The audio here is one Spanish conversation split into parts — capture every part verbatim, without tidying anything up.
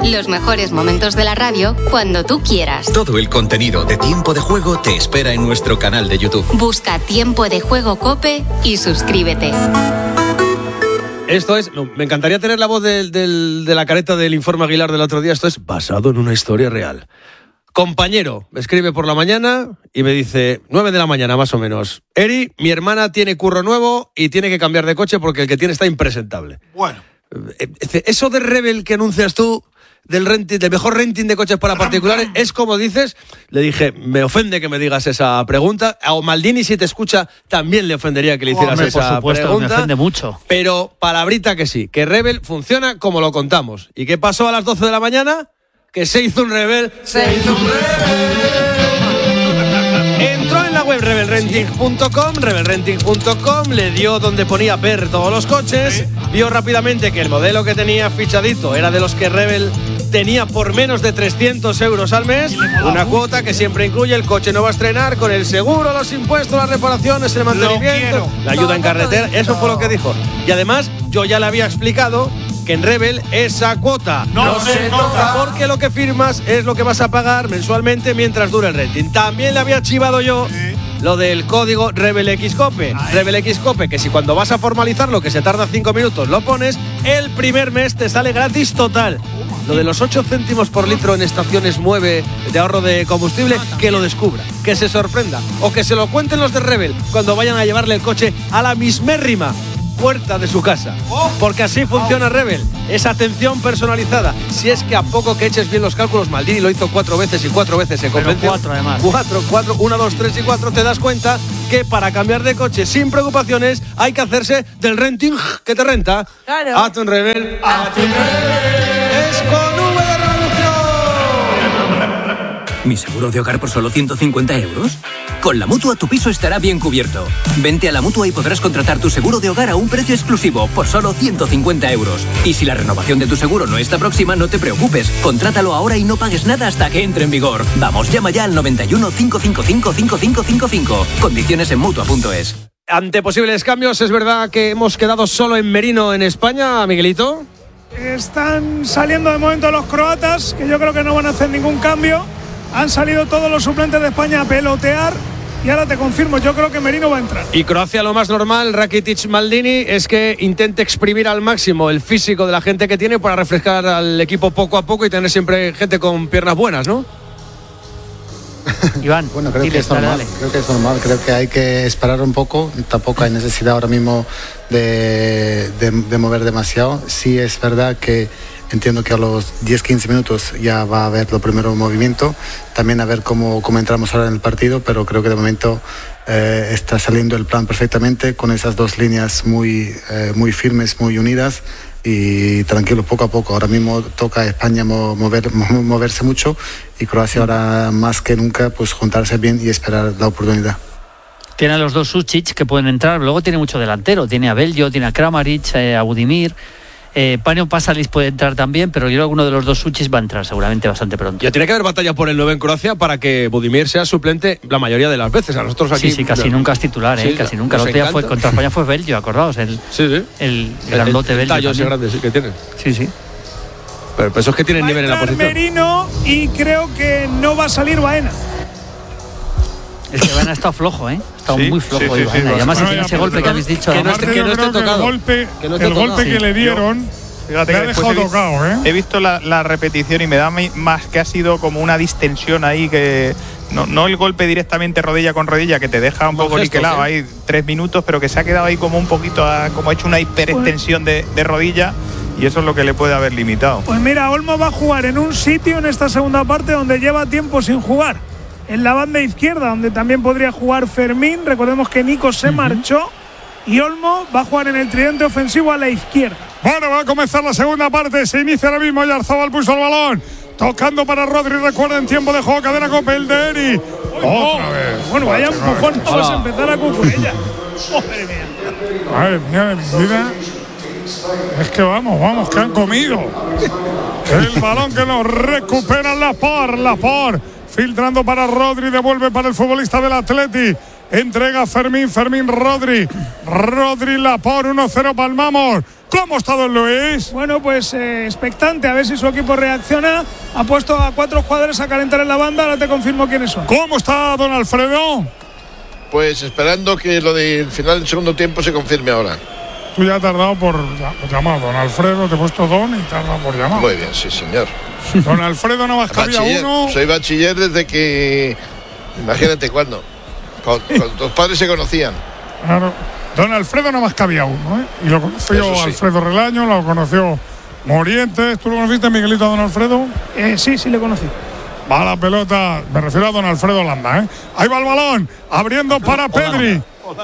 Los mejores momentos de la radio cuando tú quieras. Todo el contenido de Tiempo de Juego te espera en nuestro canal de YouTube. Busca Tiempo de Juego COPE y suscríbete. Esto es, no, me encantaría tener la voz del, del, de la careta del Informe Aguilar del otro día. Esto es basado en una historia real. Compañero, me escribe por la mañana y me dice, nueve de la mañana más o menos. Eri, mi hermana tiene curro nuevo y tiene que cambiar de coche porque el que tiene está impresentable. Bueno. Eso de Rebel que anuncias tú, del renting, del mejor renting de coches para particulares, es como dices. Le dije, me ofende que me digas esa pregunta. A Maldini, si te escucha, también le ofendería que le hicieras Hombre, esa por supuesto, pregunta. me ofende mucho. Pero palabrita que sí, que Rebel funciona como lo contamos. ¿Y qué pasó a las doce de la mañana? Que se hizo un Rebel. Se hizo un Rebel. Entró en la web rebel renting punto com, rebel renting punto com, le dio donde ponía ver todos los coches, ¿sí? Vio rápidamente que el modelo que tenía fichadito era de los que Rebel tenía por menos de trescientos euros al mes, una cuota que siempre incluye el coche nuevo a estrenar, con el seguro, los impuestos, las reparaciones, el mantenimiento, la ayuda en carretera. Eso fue lo que dijo. Y además, yo ya le había explicado que en Rebel esa cuota no, no se toca, porque lo que firmas es lo que vas a pagar mensualmente mientras dure el renting. También le había chivado yo sí. lo del código Rebel X Cope. Ay. Rebel X Cope, que si cuando vas a formalizarlo, que se tarda cinco minutos, lo pones, el primer mes te sale gratis total. Lo de los ocho céntimos por litro en estaciones Mueve de ahorro de combustible, que lo descubra, que se sorprenda, o que se lo cuenten los de Rebel cuando vayan a llevarle el coche a la mismérrima puerta de su casa, porque así funciona Rebel, esa atención personalizada. Si es que a poco que eches bien los cálculos, Maldini lo hizo cuatro veces y cuatro veces se convenció. Cuatro además. Cuatro, cuatro, una, dos, tres y cuatro, te das cuenta que para cambiar de coche sin preocupaciones hay que hacerse del renting que te renta. Claro. Hazte un Rebel. Hazte un Rebel. Es con V de revolución. ¿Mi seguro de hogar por solo ciento cincuenta euros? Con la Mutua tu piso estará bien cubierto. Vente a la Mutua y podrás contratar tu seguro de hogar a un precio exclusivo por solo ciento cincuenta euros. Y si la renovación de tu seguro no está próxima, no te preocupes. Contrátalo ahora y no pagues nada hasta que entre en vigor. Vamos, llama ya al noventa y uno, cinco cinco cinco, cinco cinco cinco cinco. Condiciones en Mutua punto es. Ante posibles cambios, ¿es verdad que hemos quedado solo en Merino en España, Miguelito? Están saliendo de momento los croatas, que yo creo que no van a hacer ningún cambio. Han salido todos los suplentes de España a pelotear. Y ahora te confirmo, yo creo que Merino va a entrar. Y Croacia, lo más normal, Rakitic, Maldini, es que intente exprimir al máximo el físico de la gente que tiene para refrescar al equipo poco a poco y tener siempre gente con piernas buenas, ¿no? Iván, bueno, creo dile, que es normal, dale. creo que es normal, creo que hay que esperar un poco, tampoco hay necesidad ahora mismo de, de, de mover demasiado. Sí es verdad que entiendo que a los diez a quince minutos ya va a haber los primeros movimientos, también a ver cómo, cómo entramos ahora en el partido, pero creo que de momento eh, está saliendo el plan perfectamente con esas dos líneas muy, eh, muy firmes, muy unidas y tranquilos poco a poco. Ahora mismo toca a España mover, moverse mucho y Croacia ahora más que nunca pues juntarse bien y esperar la oportunidad. Tiene a los dos Sučić que pueden entrar, luego tiene mucho delantero, tiene a Beljo, tiene a Kramaric, eh, a Budimir. Eh, Panio Pasalic puede entrar también, pero yo creo que alguno de los dos Sučić va a entrar seguramente bastante pronto. Ya tiene que haber batalla por el nueve en Croacia para que Budimir sea suplente la mayoría de las veces. A nosotros aquí. Sí, sí, casi no, nunca es titular, ¿eh? Sí, casi nunca. El otro día fue contra España fue Beljo, acordaos, el, sí, sí. el grandote el, el, el Beljo. tallo ese grande, sí, que tiene. Sí, sí. Pero, pero eso es que tienen nivel en la posición. Merino y creo que no va a salir Baena. Es que Baena ha estado flojo, ¿eh? Ha estado sí, muy flojo. Sí, sí, Baena. sí, y además bueno, tiene ese golpe que habéis dicho. Que no, esté, que no esté tocado. El golpe, que, no esté el golpe que le dieron. Fíjate le que ha dejado he, tocado, ¿eh? he visto la, la repetición y me da más que ha sido como una distensión ahí, que no, no el golpe directamente rodilla con rodilla que te deja un poco niquelado ahí tres minutos, pero que se ha quedado ahí como un poquito, a, como ha hecho una hiperextensión de, de rodilla, y eso es lo que le puede haber limitado. Pues mira, Olmo va a jugar en un sitio en esta segunda parte donde lleva tiempo sin jugar, en la banda izquierda, donde también podría jugar Fermín. Recordemos que Nico se uh-huh. marchó y Olmo va a jugar en el tridente ofensivo a la izquierda. Bueno, va a comenzar la segunda parte. Se inicia ahora mismo. Yarzabal puso el balón. Tocando para Rodri. Recuerden, tiempo de juego. Cadena Cope, el de Eri. Otra vez. Bueno, vaya empujón. Vamos a empezar a Cucurella. Madre mía. Madre mía de mi vida. Es que vamos, vamos, que han comido. El balón que nos recupera Laporte. Laporte filtrando para Rodri. Devuelve para el futbolista del Atleti. Entrega Fermín, Fermín, Rodri. Rodri, Laporte, uno cero, palmamos. ¿Cómo está don Luis? Bueno, pues eh, expectante, a ver si su equipo reacciona. Ha puesto a cuatro jugadores a calentar en la banda, ahora te confirmo quiénes son. ¿Cómo está don Alfredo? Pues esperando que lo del final del segundo tiempo se confirme ahora. Tú ya has tardado por llamar, don Alfredo, te he puesto don y te has dado por llamar. Muy bien, sí, señor. Don Alfredo no más cabía uno. Soy bachiller desde que, imagínate cuándo, cuando, cuando tus padres se conocían. Claro. Don Alfredo no más cabía uno, ¿eh? Y lo conoció sí. Alfredo Relaño, lo conoció Morientes. ¿Tú lo conociste, Miguelito, a don Alfredo? Eh, sí, sí le conocí. Va la pelota, me refiero a don Alfredo Landa, ¿eh? Ahí va el balón, abriendo para Pedri.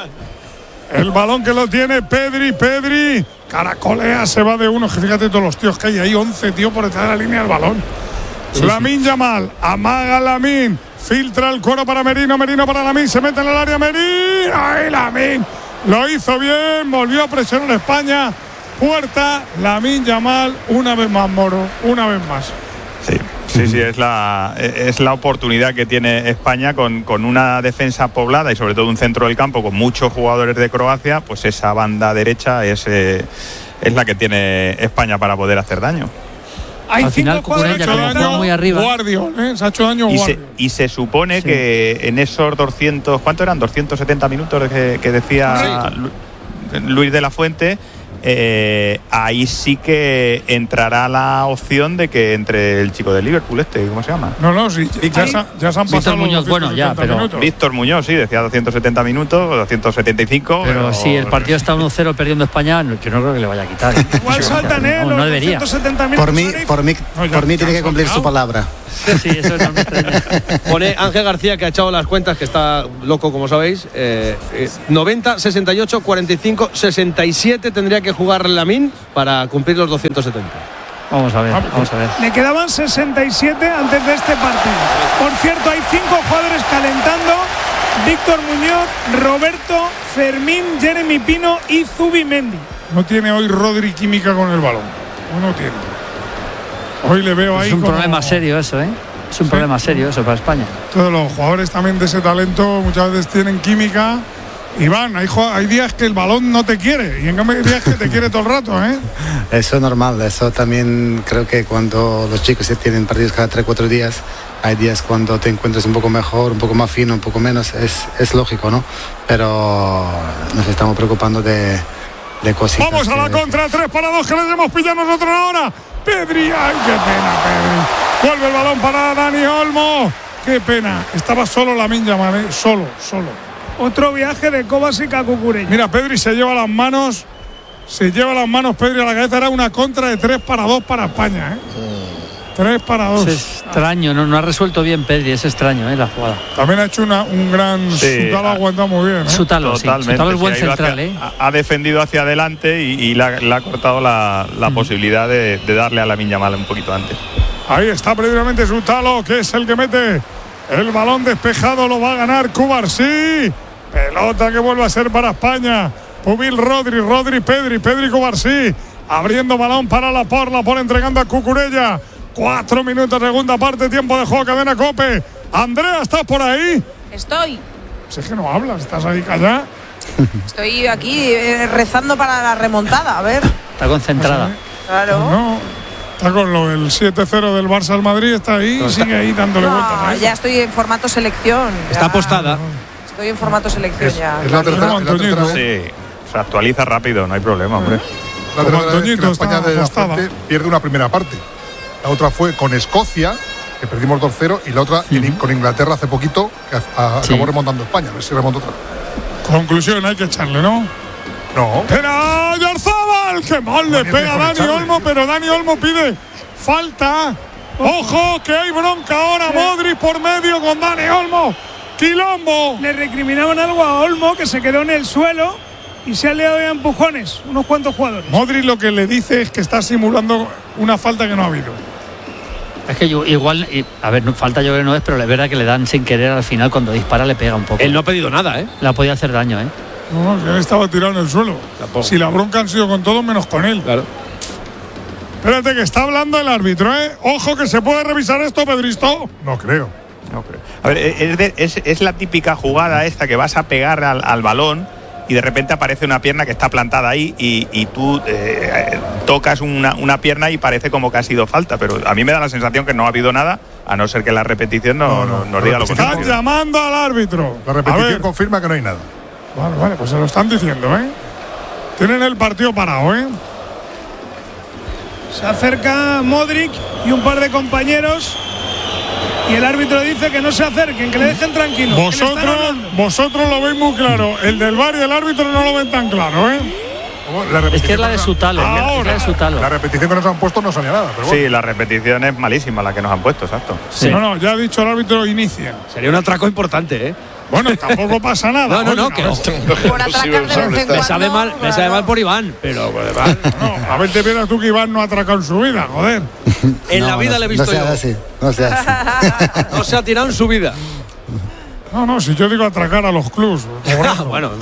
El balón que lo tiene Pedri, Pedri. Caracolea, se va de uno. Que fíjate todos los tíos que hay ahí, once tíos por detrás de la línea del balón. Sí, Lamine sí. Yamal, amaga Lamine. Filtra el cuero para Merino, Merino para Lamine. Se mete en el área Merino. ¡Ay, Lamine! Lo hizo bien, volvió a presionar a España. Puerta, Lamine Yamal, una vez más, Moro, una vez más. Sí, sí, sí, es la, es la oportunidad que tiene España con, con una defensa poblada y sobre todo un centro del campo con muchos jugadores de Croacia, pues esa banda derecha es, eh, es la que tiene España para poder hacer daño. Hay Al final Cucurella como juega muy arriba. Guardiol, ¿eh? Se ha hecho daño y Guardiol. Se, y se supone sí. que en esos doscientos, ¿cuánto eran? doscientos setenta minutos que, que decía sí. Luis de la Fuente. Eh, ahí sí que entrará la opción de que entre el chico de Liverpool este, ¿cómo se llama? No, no, sí, ya, se, ya se han pasado Víctor Muñoz, bueno, ya, pero minutos. Víctor Muñoz, sí, decía doscientos setenta minutos, doscientos setenta y cinco. Pero, pero si el partido está uno cero perdiendo España, yo no creo que le vaya a quitar. Igual saltan, ¿eh? No, no debería. Por mí, por mí, no, ya, por mí tiene que cumplir su palabra. Sí, eso no me extraña. Pone Ángel García, que ha echado las cuentas, que está loco, como sabéis. Eh, eh, noventa, sesenta y ocho, cuarenta y cinco, sesenta y siete tendría que jugar Lamine para cumplir los doscientos setenta. Vamos a ver, vamos a ver. Le quedaban sesenta y siete antes de este partido. Por cierto, hay cinco jugadores calentando: Víctor Muñoz, Roberto, Fermín, Jeremy Pino y Zubimendi. No tiene hoy Rodri química con el balón. O no tiene. Hoy le veo ahí. Es un como... problema serio eso, ¿eh? Es un ¿Sí? problema serio eso para España. Todos los jugadores también de ese talento muchas veces tienen química. Iván, hay, hay días que el balón no te quiere y en cambio hay días que te quiere todo el rato, ¿eh? Eso es normal, eso también creo que cuando los chicos ya tienen partidos cada tres, cuatro días, hay días cuando te encuentras un poco mejor, un poco más fino, un poco menos, es, es lógico, ¿no? Pero nos estamos preocupando de, de cositas. Vamos a la que... contra, tres para dos que les hemos pillado nosotros ahora. Pedri, ay, qué pena, Pedri. Vuelve el balón para Dani Olmo. Qué pena, estaba solo Lamine Yamal, ¿eh? Solo, solo. Otro viaje de Kovacic a Cucurella. Mira, Pedri se lleva las manos, se lleva las manos Pedri a la cabeza. Era una contra de tres para dos para España, ¿eh? tres para dos. Es extraño, no, no ha resuelto bien Pedri, es extraño, ¿eh? La jugada. También ha hecho una, un gran sí, Sutalo, ha aguantado muy bien, ¿eh? Sutalo, sí. Sutalo es buen central, hacia, ¿eh? Ha defendido hacia adelante y, y le ha cortado la, la mm. posibilidad de, de darle a Lamine Yamal un poquito antes. Ahí está previamente Sutalo, que es el que mete el balón despejado, lo va a ganar Cubarsí. Pelota que vuelve a ser para España. Pubil, Rodri, Rodri, Pedri, Pedri, Cubarsí. Abriendo balón para Laporte, Laporte entregando a Cucurella. Cuatro minutos, segunda parte, tiempo de juego, cadena COPE. Andrea, ¿estás por ahí? Estoy. Si es que no hablas, estás ahí callada. Estoy aquí eh, rezando para la remontada, a ver. Está concentrada. ¿Sí? Claro. Pues no. Está con lo del siete cero del Barça al Madrid, está ahí, no, sigue ahí dándole no, vueltas. ¿eh? Ya estoy en formato selección. Está ya. apostada. Estoy en formato selección es, ya. Es la tercera, es la tercera sí, se actualiza rápido, no hay problema, hombre. La tercera vez que la España de la Fuente pierde una primera parte. La otra fue con Escocia, que perdimos dos cero, y la otra uh-huh. con Inglaterra hace poquito, que a, a, sí. acabó remontando España. A ver si remonta otra. Conclusión, hay que echarle, ¿no? No. ¡Era Yarzábal! ¡Qué mal le pega a Dani Olmo! Pero Dani Olmo pide falta. ¡Ojo, que hay bronca ahora! Modric por medio con Dani Olmo. ¡Quilombo! Le recriminaban algo a Olmo, que se quedó en el suelo y se ha liado de empujones unos cuantos jugadores. Modric lo que le dice es que está simulando una falta que no ha habido. Es que yo, igual, a ver, falta yo creo que no es, pero es verdad que le dan sin querer al final, cuando dispara le pega un poco. Él no ha pedido nada, ¿eh? Le ha podido hacer daño, ¿eh? No, no, que él estaba tirado en el suelo. Tampoco. Si la bronca han sido con todos menos con él. Claro. Espérate, que está hablando el árbitro, ¿eh? Ojo, que se puede revisar esto, Pedristo. No creo. No creo. A ver, es, de, es, es la típica jugada esta que vas a pegar al, al balón y de repente aparece una pierna que está plantada ahí y, y tú eh, tocas una, una pierna y parece como que ha sido falta, pero a mí me da la sensación que no ha habido nada, a no ser que la repetición no, no, no, nos diga lo contrario. Están llamando al árbitro. La repetición confirma que no hay nada. Vale, vale, pues se lo están diciendo, ¿eh? Tienen el partido parado, ¿eh? Se acerca Modric y un par de compañeros y el árbitro dice que no se acerquen, que le dejen tranquilo. Vosotros, vosotros lo veis muy claro. El del V A R y el árbitro no lo ven tan claro, ¿eh? Es que es la de Sutalo. Ahora, es la de Sutalo. La repetición que nos han puesto no salía nada. Pero bueno. Sí, la repetición es malísima la que nos han puesto, exacto. Sí. No, no, ya ha dicho el árbitro, inicien. Sería un atraco importante, ¿eh? Bueno, tampoco pasa nada. No, no, no, Oye, que Por atracar de vez en cuando. me sabe mal, me sabe mal por Iván, pero pues, Iván, no, a ver, te vieras tú que Iván no ha atracado en su vida, joder. En No, la vida no, le he visto no sea yo. así, no sea así. No se ha tirado en su vida. No, no, si yo digo atracar a los clubs. Ah, bueno.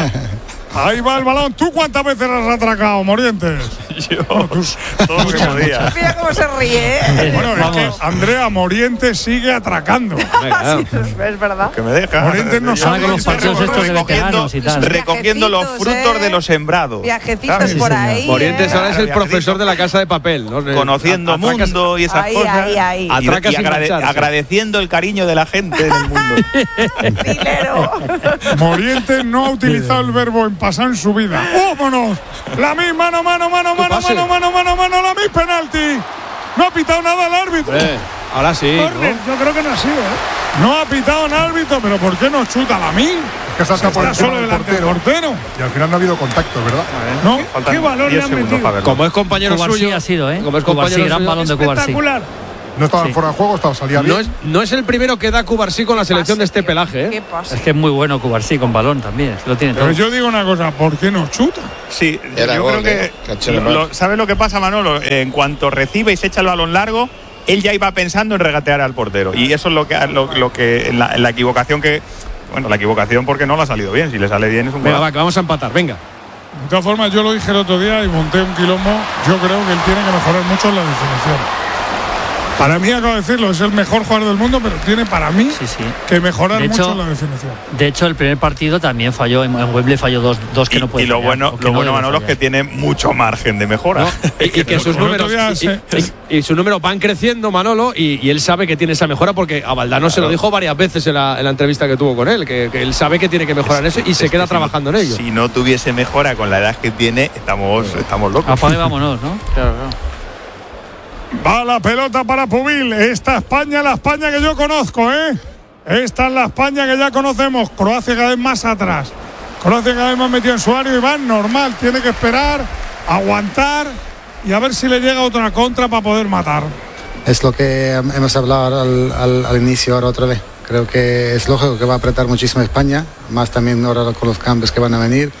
Ahí va el balón. ¿Tú cuántas veces has atracado, Morientes? Yo, Bueno, tú- todo lo que podía. Mira cómo se ríe, ¿eh? Bueno, es que Andrea Morientes sigue atracando. Venga, Sí, es verdad. Que me deja. Morientes no Yo sabe con los estar partidos estos de veteranos y tal. recogiendo los Viajecitos, frutos ¿eh? de lo sembrado. Viajecitos ¿sabes? por Sí, señor. ahí. Morientes ¿eh? ahora es el Viajecito. profesor de la Casa de Papel, ¿no? Conociendo Atracas- mundo y esas Ahí, cosas. ahí, ahí. Y- Atraca y sin agrade- mancharse. agradeciendo el cariño de la gente en el mundo. Dinero. Morientes no ha utilizado el verbo en pasar en su vida. ¡Vámonos! La misma, mano, mano, mano, mano, pase. mano, mano, mano, mano, la misma penalti. No ha pitado nada el árbitro. Eh, ahora sí. Córner, ¿no? yo creo que no ha sido, ¿eh? No ha pitado el árbitro, pero ¿por qué no chuta la mí? Es que salta por Está encima solo del delante del portero. portero. Y al final no ha habido contacto, ¿verdad? No, Faltan qué valor le diez han segundos metido. para verlo. Como es compañero Cubarsí suyo. ha sido, ¿eh? Como es Cubarsí, compañero gran suyo, balón de Cubarsí. Espectacular. No estaba Sí. fuera de juego, estaba, salía bien. No es, no es el primero que da Cubarsí con la selección de este pelaje, ¿Qué ¿eh? pasa? Es que es muy bueno Cubarsí con balón también. Lo tiene todo. Pero yo digo una cosa, ¿por qué no chuta? Sí, Era yo gol, creo eh, que. Cachero lo- mal. ¿Sabes lo que pasa, Manolo? En cuanto recibe y se echa el balón largo, él ya iba pensando en regatear al portero. Y eso es lo que, lo, lo que en la, en la equivocación que. Bueno, la equivocación porque no le ha salido bien. Si le sale bien es un Venga, gol. va, que vamos a empatar, venga. De todas formas, yo lo dije el otro día y monté un quilombo. Yo creo que él tiene que mejorar mucho en la definición. Para mí, acabo de decirlo, es el mejor jugador del mundo, pero tiene para mí Sí, sí. que mejorar De hecho, mucho en la definición. De hecho, el primer partido también falló. En, en Wembley falló dos, dos que Y, no puede y lo fallar, bueno, o que lo no bueno debe Manolo, es que fallar. tiene mucho margen de mejora. ¿No? Y, y que sus El otro números día y, se- y- y sus números van creciendo, Manolo, y, y él sabe que tiene esa mejora porque a Valdano se lo dijo varias veces en la, en la entrevista que tuvo con él, que, que él sabe que tiene que mejorar en eso y Es se que queda si trabajando no- en ello. Si no tuviese mejora con la edad que tiene, estamos, estamos locos. Apague, vámonos, ¿no? Claro, claro. Va la pelota para Pubil. Esta España, la España que yo conozco, ¿eh? Esta es la España que ya conocemos. Croacia cada vez más atrás. Croacia cada vez más metido en su área y va normal. Tiene que esperar, aguantar y a ver si le llega otra contra para poder matar. Es lo que hemos hablado al, al, al inicio ahora otra vez. Creo que es lógico que va a apretar muchísimo España, más también ahora con los cambios que van a venir.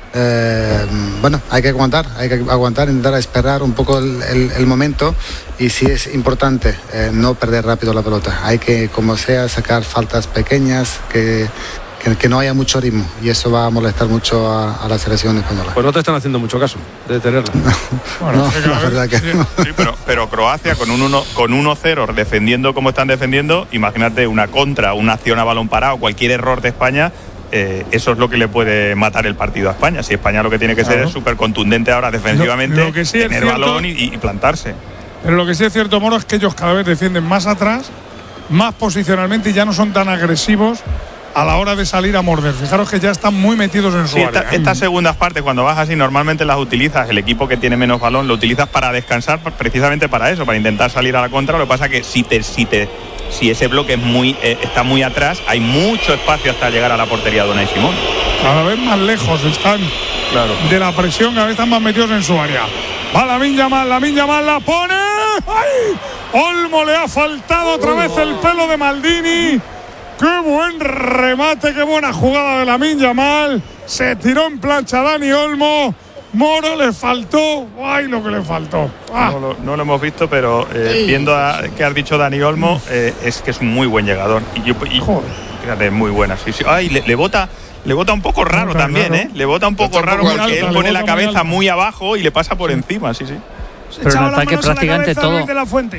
Eh, bueno, hay que aguantar, hay que aguantar, intentar esperar un poco el, el, el momento y si es importante eh, no perder rápido la pelota. Hay que, como sea, sacar faltas pequeñas, que, que, que no haya mucho ritmo y eso va a molestar mucho a, a la selección española. Pues no te están haciendo mucho caso de tenerla. Bueno, No, venga, la a ver. verdad que no. Sí, pero, pero Croacia con un uno con uno cero defendiendo como están defendiendo, imagínate una contra, una acción a balón parado, cualquier error de España, eh, eso es lo que le puede matar el partido a España. Si España lo que tiene que ser Claro. es súper contundente ahora defensivamente, Lo- lo que sí es tener cierto- balón y, y plantarse. Pero lo que sí es cierto, Moro, es que ellos cada vez defienden más atrás, más posicionalmente y ya no son tan agresivos a la hora de salir a morder. Fijaros que ya están muy metidos en su Sí, área. esta- ¿eh? estas segundas partes, cuando vas así, normalmente las utilizas, el equipo que tiene menos balón, lo utilizas para descansar, precisamente para eso, para intentar salir a la contra. Lo que pasa que si te, si te, si ese bloque es muy, eh, está muy atrás, hay mucho espacio hasta llegar a la portería de Unai Simón. Cada vez más lejos están Claro. de la presión, cada vez están más metidos en su área. Va Lamine Yamal, Lamine Yamal la pone. ¡Ay! Olmo le ha faltado otra vez el pelo de Maldini. ¡Qué buen remate, qué buena jugada de Lamine Yamal! Se tiró en plancha Dani Olmo. Moro le faltó. ¡Ay, lo que le faltó! Ah. No, lo, no lo hemos visto, pero eh, viendo a, que has dicho Dani Olmo, eh, es que es un muy buen llegador. Y, yo, y fíjate, muy buena. Sí, sí. Ay, le, le bota. Le bota un poco raro Bota también, raro. ¿eh? Le bota un poco Bota un raro poco porque alta, él le pone la bota muy cabeza alta. muy abajo y le pasa por encima, sí, sí. Se Pero en echaba las ataque manos a la prácticamente cabeza todo. Luis de la Fuente.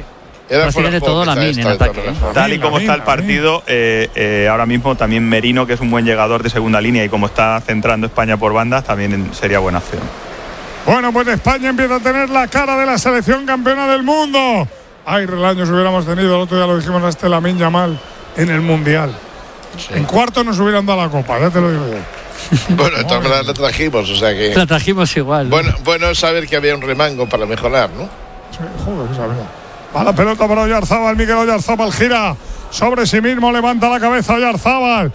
Era prácticamente todo Lamine en ataque. ¿eh? Tal y como está el partido, eh, eh, ahora mismo también Merino, que es un buen llegador de segunda línea, y como está centrando España por bandas, también sería buena opción. Bueno, pues España empieza a tener la cara de la selección campeona del mundo. Ay, relaños hubiéramos tenido, el otro día lo dijimos a este Lamine Yamal en el Mundial. Sí. En cuarto nos hubieran dado la copa, ya te lo digo yo. Bueno, de todas maneras la trajimos, o sea que... La trajimos igual. Bueno, ¿no? Bueno saber que había un remango para mejorar, ¿no? Sí, joder, que sabía. Va la pelota para Oyarzábal, Miguel Oyarzábal gira sobre sí mismo, levanta la cabeza Oyarzábal,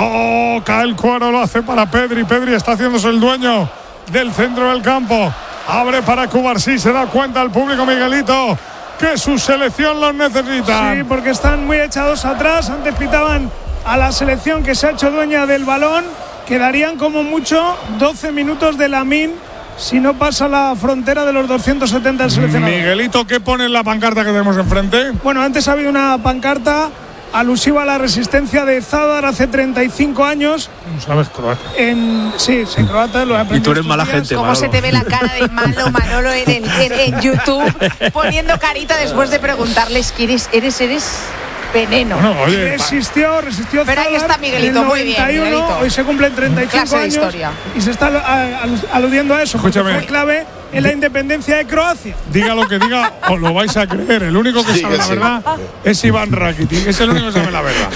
toca el cuero, lo hace para Pedri, Pedri está haciéndose el dueño del centro del campo, abre para Cubarsí, se da cuenta el público, Miguelito, que su selección los necesita. Sí, porque están muy echados atrás, antes pitaban a la selección que se ha hecho dueña del balón, quedarían como mucho doce minutos de Lamine si no pasa la frontera de los doscientos setenta del seleccionado. Miguelito, ¿qué pone en la pancarta que tenemos enfrente? Bueno, antes ha habido una pancarta alusiva a la resistencia de Zadar hace treinta y cinco años. No sabes croata. En, sí, sí, croata lo he aprendido. Y tú eres mala gente, ¿Cómo Manolo? se te ve la cara de malo Manolo en, el, en, en YouTube poniendo carita después de preguntarles que eres, eres, eres veneno? Bueno, oye, resistió, resistió Pero ahí Zadar está Miguelito, en el muy bien, noventa y uno, Miguelito. hoy se cumplen treinta y cinco Clase de años historia. y se está aludiendo a eso. Escúchame. Fue clave en la independencia de Croacia. Diga lo que diga, os lo vais a creer. El único que Sí, sabe que la sí. verdad es Iván Rakitic. Es el único que sabe la verdad.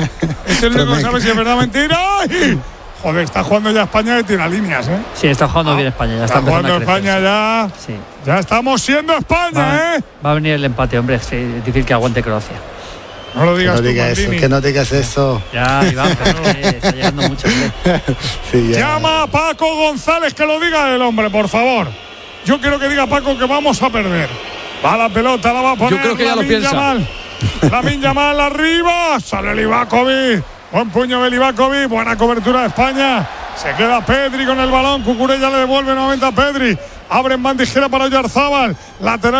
Es el único que sabe si es verdad o mentira. ¡Ay! Joder, está jugando ya España de tiralíneas, ¿eh? Sí, está jugando bien España. Ya Está está, jugando empezando a crecer, España ya. Sí. Ya estamos siendo España, Va, ¿eh? va a venir el empate, hombre. Es difícil que aguante Croacia. No lo Que digas no tú, digas eso, Maldini. que no digas eso. Ya, Iván, pero sí, está llegando mucho. Hombre. Sí, ya. Llama a Paco González, que lo diga el hombre, por favor. Yo quiero que diga Paco que vamos a perder. Va la pelota, la va a poner. Yo creo que ya lo Lamine piensa. Yamal. Lamine Yamal arriba. Sale Livakovic. Buen puño de Livakovic. Buena cobertura de España. Se queda Pedri con el balón. Cucurella le devuelve nuevamente a Pedri. Abre en banda izquierda para Oyarzábal. Lateral.